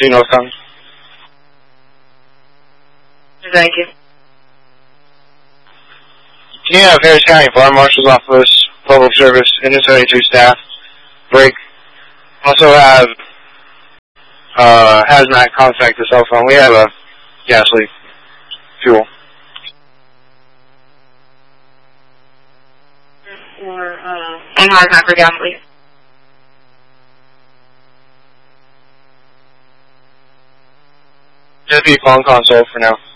2 northbound. Thank you. Can you have Harris County Fire Marshal's Office, Public Service, and 72 staff break? Also have hazmat contact the cell phone. We have a gas leak. Fuel. Or and hazmat for gas leak. Just be phone console for now.